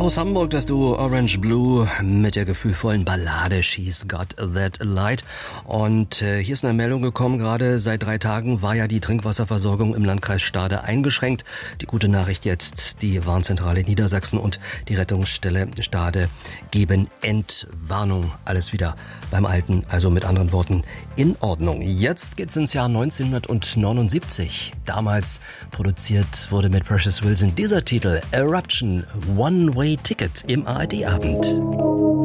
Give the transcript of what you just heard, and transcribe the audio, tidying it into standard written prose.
Aus Hamburg das Duo Orange Blue mit der gefühlvollen Ballade She's Got That Light. Und hier ist eine Meldung gekommen, gerade seit 3 Tagen war ja die Trinkwasserversorgung im Landkreis Stade eingeschränkt. Die gute Nachricht jetzt, die Warnzentrale Niedersachsen und die Rettungsstelle Stade geben Entwarnung. Alles wieder beim Alten, also mit anderen Worten in Ordnung. Jetzt geht's ins Jahr 1979. Damals produziert wurde mit Precious Wilson dieser Titel Eruption One Way Ticket im ARD-Abend.